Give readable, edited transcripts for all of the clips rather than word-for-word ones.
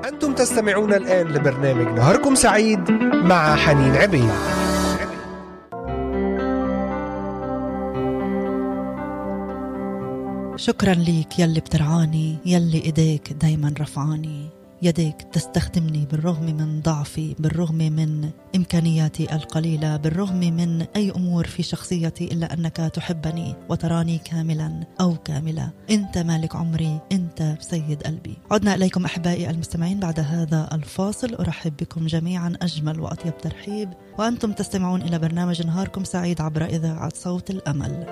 أنتم تستمعون الآن لبرنامج نهاركم سعيد مع حنين عبيد. شكرا ليك يلي بترعاني، يلي إيديك دايما رفعاني، يديك تستخدمني بالرغم من ضعفي، بالرغم من إمكانياتي القليلة، بالرغم من أي أمور في شخصيتي، إلا أنك تحبني وتراني كاملا أو كاملة. أنت مالك عمري، أنت سيد قلبي. عدنا إليكم أحبائي المستمعين بعد هذا الفاصل. أرحب بكم جميعا أجمل وأطيب ترحيب، وأنتم تستمعون إلى برنامج نهاركم سعيد عبر إذاعة صوت الأمل.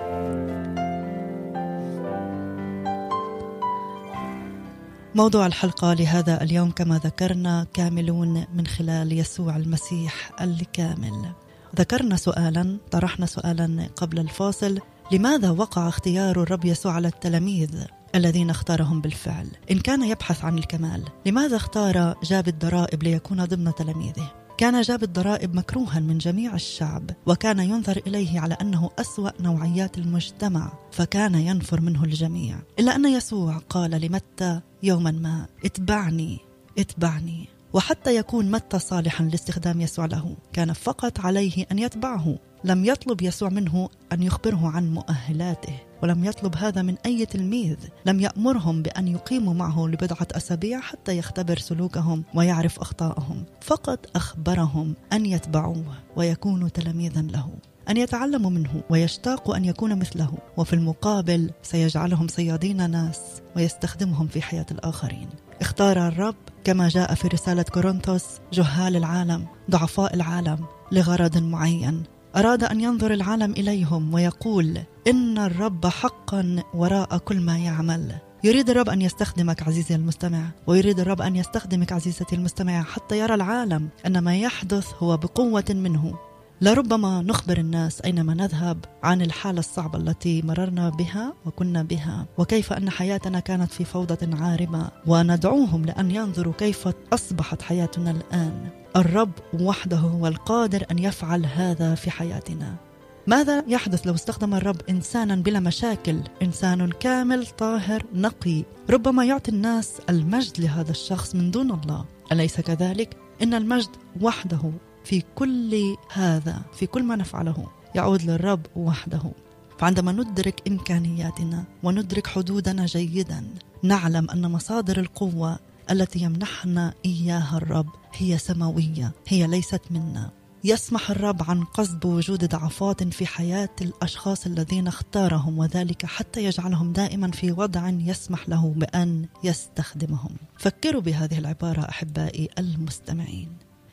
موضوع الحلقة لهذا اليوم كما ذكرنا كاملون من خلال يسوع المسيح الكامل. ذكرنا سؤالا، طرحنا سؤالا قبل الفاصل: لماذا وقع اختيار الرب يسوع على التلاميذ الذين اختارهم بالفعل؟ إن كان يبحث عن الكمال، لماذا اختار جاب الضرائب ليكون ضمن تلاميذه؟ كان جاب الضرائب مكروها من جميع الشعب، وكان ينظر إليه على أنه أسوأ نوعيات المجتمع، فكان ينفر منه الجميع. إلا أن يسوع قال لمتى يوما ما: اتبعني اتبعني. وحتى يكون متى صالحا لاستخدام يسوع له، كان فقط عليه أن يتبعه. لم يطلب يسوع منه أن يخبره عن مؤهلاته، ولم يطلب هذا من أي تلميذ. لم يأمرهم بأن يقيموا معه لبضعة أسابيع حتى يختبر سلوكهم ويعرف أخطائهم. فقط أخبرهم أن يتبعوه ويكونوا تلاميذا له، أن يتعلموا منه ويشتاقوا أن يكونوا مثله، وفي المقابل سيجعلهم صيادين ناس ويستخدمهم في حياة الآخرين. اختار الرب كما جاء في رسالة كورنثوس جهال العالم، ضعفاء العالم، لغرض معين. أراد أن ينظر العالم إليهم ويقول إن الرب حقا وراء كل ما يعمل. يريد الرب أن يستخدمك عزيزي المستمع، ويريد الرب أن يستخدمك عزيزتي المستمع، حتى يرى العالم أن ما يحدث هو بقوة منه. لربما نخبر الناس أينما نذهب عن الحالة الصعبة التي مررنا بها وكنا بها، وكيف أن حياتنا كانت في فوضى عارمة، وندعوهم لأن ينظروا كيف أصبحت حياتنا الآن. الرب وحده هو القادر أن يفعل هذا في حياتنا. ماذا يحدث لو استخدم الرب إنسانا بلا مشاكل، إنسان كامل طاهر نقي؟ ربما يعطي الناس المجد لهذا الشخص من دون الله، أليس كذلك؟ إن المجد وحده في كل هذا، في كل ما نفعله، يعود للرب وحده. فعندما ندرك إمكانياتنا وندرك حدودنا جيدا، نعلم أن مصادر القوة التي يمنحنا إياها الرب هي سماوية، هي ليست منا. يسمح الرب عن قصد بوجود ضعفات في حياة الأشخاص الذين اختارهم، وذلك حتى يجعلهم دائما في وضع يسمح له بأن يستخدمهم. فكروا بهذه العبارة أحبائي المستمعين: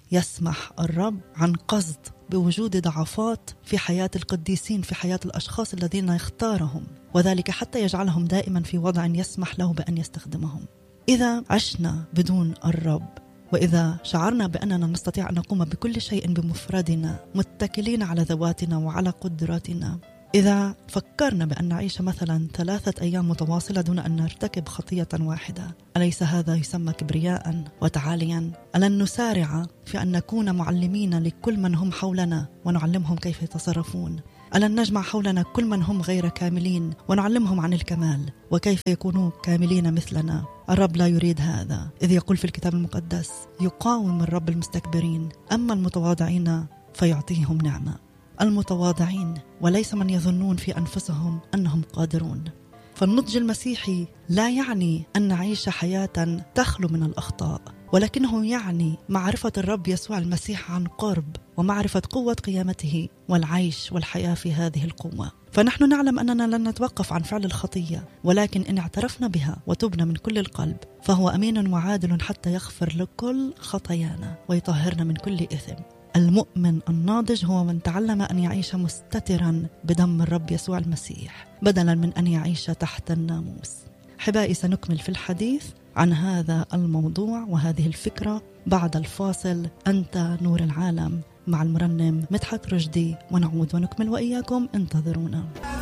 يسمح الرب عن قصد بوجود ضعفات في حياة القديسين، في حياة الأشخاص الذين يختارهم، وذلك حتى يجعلهم دائما في وضع يسمح له بأن يستخدمهم. إذا عشنا بدون الرب، وإذا شعرنا بأننا نستطيع أن نقوم بكل شيء بمفردنا، متكلين على ذواتنا وعلى قدراتنا، إذا فكرنا بأن نعيش مثلا 3 أيام متواصلة دون أن نرتكب خطية واحدة، أليس هذا يسمى كبرياء وتعاليا؟ ألن نسارع في أن نكون معلمين لكل من هم حولنا ونعلمهم كيف يتصرفون؟ ألن نجمع حولنا كل من هم غير كاملين ونعلمهم عن الكمال وكيف يكونوا كاملين مثلنا؟ الرب لا يريد هذا، إذ يقول في الكتاب المقدس: يقاوم الرب المستكبرين، أما المتواضعين فيعطيهم نعمة. المتواضعين، وليس من يظنون في أنفسهم أنهم قادرون. فالنضج المسيحي لا يعني أن نعيش حياة تخلو من الأخطاء، ولكنه يعني معرفة الرب يسوع المسيح عن قرب، ومعرفة قوة قيامته والعيش والحياة في هذه القوة. فنحن نعلم أننا لن نتوقف عن فعل الخطية، ولكن إن اعترفنا بها وتبنا من كل القلب فهو أمين وعادل حتى يغفر لكل خطايانا ويطهرنا من كل إثم. المؤمن الناضج هو من تعلم أن يعيش مستترا بدم الرب يسوع المسيح بدلا من أن يعيش تحت الناموس. حبائي، سنكمل في الحديث عن هذا الموضوع وهذه الفكرة بعد الفاصل. أنت نور العالم مع المرنم مدحت رشدي، ونعود ونكمل وإياكم، انتظرونا.